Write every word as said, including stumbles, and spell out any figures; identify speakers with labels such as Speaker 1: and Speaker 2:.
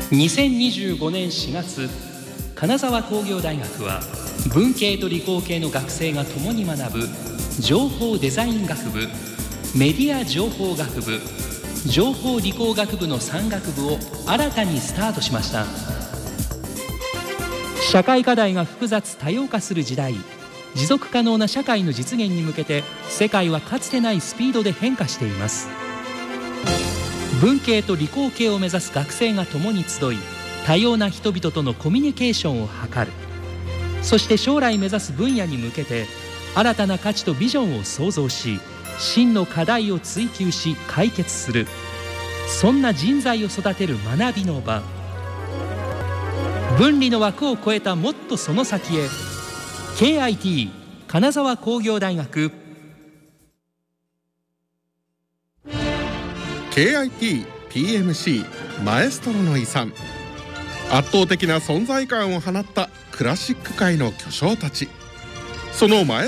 Speaker 1: にせんにじゅうごねんしがつ、金沢工業大学は文系と理工系の学生が共に学ぶ情報デザイン学部、メディア情報学部、情報理工学部のさん学部を新たにスタートしました。社会課題が複雑多様化する時代、持続可能な社会の実現に向けて世界はかつてないスピードで変化しています。文系と理工系を目指す学生が共に集い、多様な人々とのコミュニケーションを図る。そして将来目指す分野に向けて新たな価値とビジョンを創造し、真の課題を追求し解決する、そんな人材を育てる学びの場。分離の枠を超えたもっとその先へ。 ケーアイティー 金沢工業大学。
Speaker 2: ケーアイティー ピーエムシー マエストロの遺産。圧倒的な存在感を放ったクラシック界の巨匠たち。そのマエ